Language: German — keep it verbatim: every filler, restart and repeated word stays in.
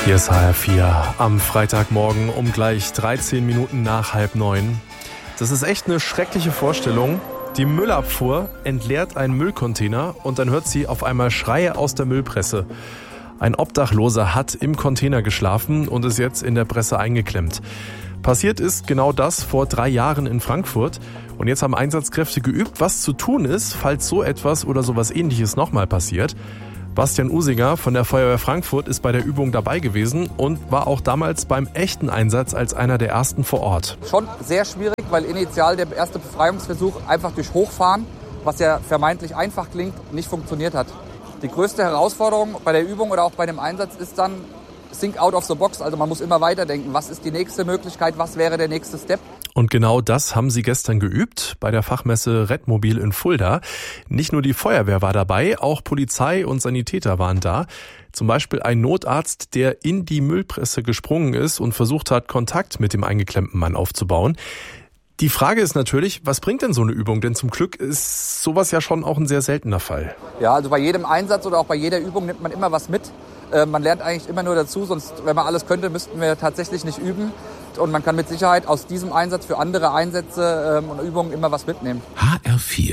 Hier ist H R vier am Freitagmorgen um gleich dreizehn Minuten nach halb neun. Das ist echt eine schreckliche Vorstellung. Die Müllabfuhr entleert einen Müllcontainer und dann hört sie auf einmal Schreie aus der Müllpresse. Ein Obdachloser hat im Container geschlafen und ist jetzt in der Presse eingeklemmt. Passiert ist genau das vor drei Jahren in Frankfurt. Und jetzt haben Einsatzkräfte geübt, was zu tun ist, falls so etwas oder sowas Ähnliches nochmal passiert. Bastian Usinger von der Feuerwehr Frankfurt ist bei der Übung dabei gewesen und war auch damals beim echten Einsatz als einer der ersten vor Ort. Schon sehr schwierig, weil initial der erste Befreiungsversuch einfach durch Hochfahren, was ja vermeintlich einfach klingt, nicht funktioniert hat. Die größte Herausforderung bei der Übung oder auch bei dem Einsatz ist dann think out of the box. Also man muss immer weiterdenken, was ist die nächste Möglichkeit, was wäre der nächste Step. Und genau das haben sie gestern geübt bei der Fachmesse Redmobil in Fulda. Nicht nur die Feuerwehr war dabei, auch Polizei und Sanitäter waren da. Zum Beispiel ein Notarzt, der in die Müllpresse gesprungen ist und versucht hat, Kontakt mit dem eingeklemmten Mann aufzubauen. Die Frage ist natürlich, was bringt denn so eine Übung? Denn zum Glück ist sowas ja schon auch ein sehr seltener Fall. Ja, also bei jedem Einsatz oder auch bei jeder Übung nimmt man immer was mit. Äh, man lernt eigentlich immer nur dazu, sonst, wenn man alles könnte, müssten wir tatsächlich nicht üben. Und man kann mit Sicherheit aus diesem Einsatz für andere Einsätze ähm, und Übungen immer was mitnehmen. H R vier